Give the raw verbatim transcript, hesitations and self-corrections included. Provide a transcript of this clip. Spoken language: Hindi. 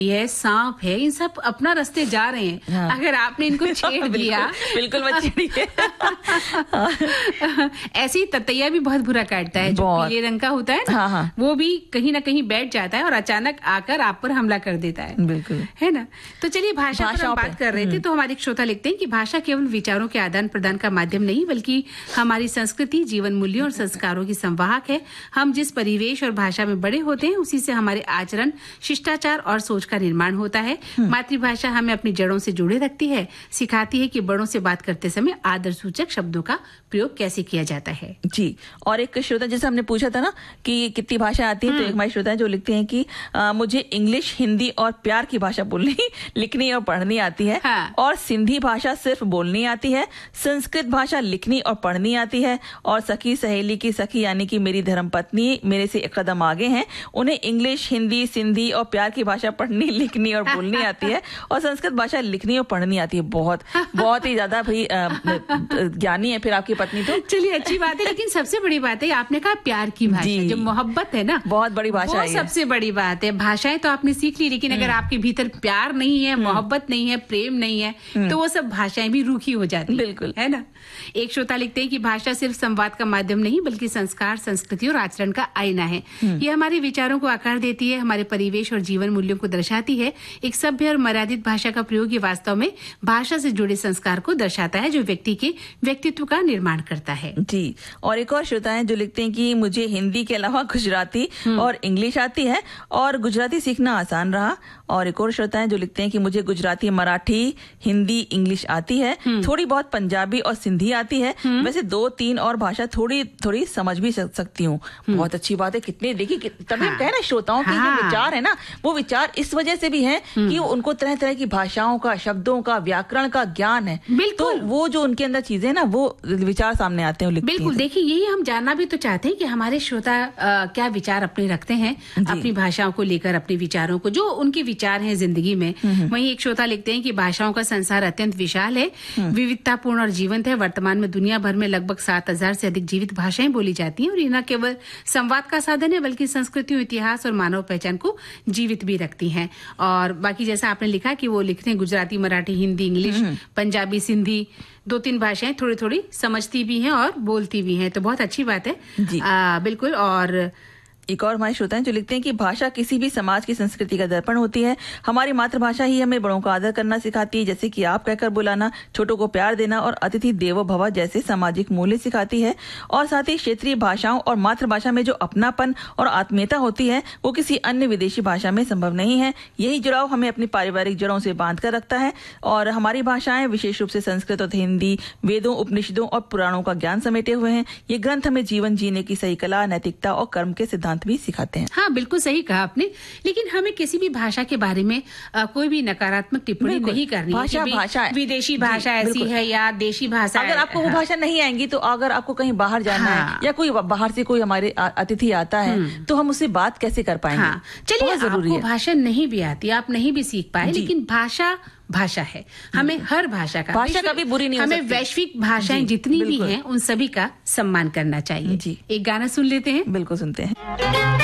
ये सांप है, इन सब अपना रास्ते जा रहे हैं। हाँ। अगर आपने इनको छेड़ दिया बिल्कुल मत छेड़िए। ऐसे ही ततैया भी बहुत बुरा काटता है, जो पीले रंग का होता है ना। हाँ हाँ। वो भी कहीं ना कहीं बैठ जाता है और अचानक आकर आप पर हमला कर देता है। बिल्कुल, है ना। तो चलिए भाषा पर हम बात कर रहे थे, तो हमारे श्रोता लिखते हैं कि भाषा केवल विचारों के आदान प्रदान का माध्यम नहीं, बल्कि हमारी संस्कृति, जीवन मूल्यों और संस्कारों की संवाहक है। हम जिस परिवेश और भाषा में बड़े होते हैं, उसी से हमारे आचरण, शिष्टाचार और सोच का निर्माण होता है। मातृभाषा हमें अपनी जड़ों से जुड़े रखती है, सिखाती है कि बड़ों से बात करते समय आदर सूचक शब्दों का प्रयोग कैसे किया जाता है। जी, और एक श्रोता जैसे हमने पूछा था ना कि कितनी भाषा आती है, तो एक हमारे श्रोता है जो लिखते हैं कि आ, मुझे इंग्लिश, हिंदी और प्यार की भाषा बोलनी, लिखनी और पढ़नी आती है। हाँ। और सिंधी भाषा सिर्फ बोलनी आती है। संस्कृत भाषा लिखनी और पढ़नी आती है। और सखी सहेली की सखी यानी कि मेरी धर्मपत्नी मेरे से एक कदम आगे हैं, उन्हें इंग्लिश, हिंदी, सिंधी और प्यार की भाषा पढ़नी, लिखनी और बोलनी आती है। और संस्कृत भाषा लिखनी और पढ़नी आती है। बहुत बहुत ही ज्यादा भाई ज्ञानी है फिर आपकी पत्नी। तो चलिए अच्छी बात है, लेकिन सबसे बड़ी बात है आपने कहा प्यार की भाषा, जो मोहब्बत है ना, बहुत बड़ी भाषा है, सबसे बड़ी बात है। भाषाएं तो आपने सीख ली, लेकिन अगर आपके भीतर प्यार नहीं है, मोहब्बत नहीं है, प्रेम नहीं है, तो वो सब भाषाएं भी रूखी हो जाती है। बिल्कुल, है ना। एक श्रोता लिखते हैं कि भाषा सिर्फ संवाद का माध्यम नहीं, बल्कि संस्कार, संस्कृति और आचरण का आईना है। ये हमारे विचारों को आकार देती है, हमारे परिवेश और जीवन मूल्यों को दर्शाती है। एक सभ्य और मर्यादित भाषा का प्रयोग ये वास्तव में भाषा से जुड़े संस्कार को दर्शाता है, जो व्यक्ति के व्यक्तित्व का निर्माण करता है। जी, और एक और श्रोता है जो लिखते हैं कि मुझे हिंदी के अलावा गुजराती और इंग्लिश आती है और गुजराती सीखना आसान रहा। और एक और श्रोता है जो लिखते हैं कि मुझे गुजराती, मराठी, हिंदी, इंग्लिश आती है, थोड़ी बहुत पंजाबी और सिंधी आती है। वैसे दो तीन और भाषा थोड़ी थोड़ी समझ भी सकती हूँ। बहुत अच्छी बात है। कितने देखिए तभी हाँ। कहना श्रोताओं के हाँ। जो विचार है ना, वो विचार इस वजह से भी है कि उनको तरह तरह की भाषाओं का, शब्दों का, व्याकरण का ज्ञान है। तो वो जो उनके अंदर चीजें ना, वो विचार सामने आते हैं। बिल्कुल, देखिए यही हम जानना भी तो चाहते हैं कि हमारे श्रोता क्या विचार अपने रखते हैं अपनी भाषाओं को लेकर, अपने विचारों को, जो उनके विचार हैं जिंदगी में। वहीं एक श्रोता लिखते हैं कि भाषाओं का संसार अत्यंत विशाल है, विविधतापूर्ण और जीवंत है। वर्तमान में दुनिया भर में लगभग सात हजार से अधिक जीवित भाषाएं बोली जाती हैं और ये न केवल संवाद का साधन है, बल्कि संस्कृति, इतिहास और मानव पहचान को जीवित भी रखती हैं। और बाकी जैसा आपने लिखा कि वो लिखते हैं गुजराती, मराठी, हिंदी, इंग्लिश, पंजाबी, सिंधी, दो तीन भाषाएं थोड़ी थोड़ी समझती भी हैं और बोलती भी हैं, तो बहुत अच्छी बात है। आ, बिल्कुल। और एक और हमारे श्रोता हैं जो लिखते हैं कि भाषा किसी भी समाज की संस्कृति का दर्पण होती है। हमारी मातृभाषा ही हमें बड़ों का आदर करना सिखाती है, जैसे कि आप कहकर बुलाना, छोटों को प्यार देना और अतिथि देवो भव जैसे सामाजिक मूल्य सिखाती है। और साथ ही क्षेत्रीय भाषाओं और मातृभाषा में जो अपनापन और आत्मीयता होती है, वो किसी अन्य विदेशी भाषा में संभव नहीं है। यही जुड़ाव हमें अपनी पारिवारिक जड़ों से बांध कर रखता है। और हमारी भाषाएं विशेष रूप से संस्कृत और हिंदी, वेदों, उपनिषदों और पुराणों का ज्ञान समेटे हुए हैं। ये ग्रंथ हमें जीवन जीने की सही कला, नैतिकता और कर्म के सिद्धांत भी सिखाते हैं। हाँ, बिल्कुल सही कहा आपने। लेकिन हमें किसी भी भाषा के बारे में आ, कोई भी नकारात्मक टिप्पणी नहीं करनी। भाषा भाषा विदेशी भाषा ऐसी है या देशी भाषा, अगर आपको वो भाषा नहीं आएंगी, तो अगर आपको कहीं बाहर जाना है या कोई बाहर से कोई हमारे अतिथि आता है, तो हम उससे बात कैसे कर पाएंगे? हाँ, चलिए आपको भाषा नहीं भी आती, आप नहीं भी सीख पाए, लेकिन भाषा भाषा है। हमें हर भाषा का, भाषा कभी बुरी नहीं हो सकती। हमें वैश्विक भाषाएं जितनी भी हैं, उन सभी का सम्मान करना चाहिए। जी, एक गाना सुन लेते हैं। बिल्कुल सुनते हैं।